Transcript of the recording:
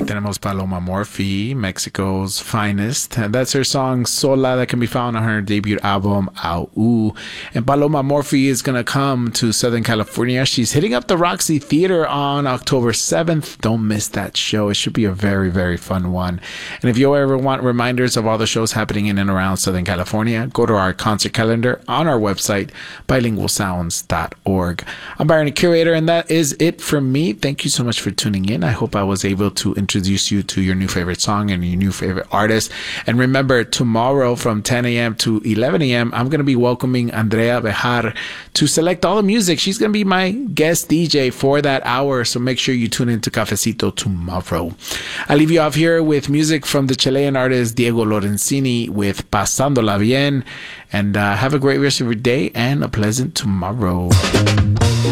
tenemos Paloma Morphy, Mexico's finest. And that's her song Sola that can be found on her debut album, Au. And Paloma Morphy is going to come to Southern California. She's hitting up the Roxy Theater on October 7th. Don't miss that show. It should be a very, very fun one. And if you ever want reminders of all the shows happening in and around Southern California, go to our concert calendar on our website, bilingualsounds.org. I'm Byron, the curator, and that is it from me. Thank you so much for tuning in. I hope I was able to introduce you to your new favorite song and your new favorite artist. And remember, tomorrow from 10 a.m. to 11 a.m., I'm going to be welcoming Andrea Bejar to select all the music. She's going to be my guest DJ for that hour, so make sure you tune into Cafecito tomorrow. I leave you off here with music from the Chilean artist Diego Lorenzini with Pasándola Bien. And have a great rest of your day and a pleasant tomorrow.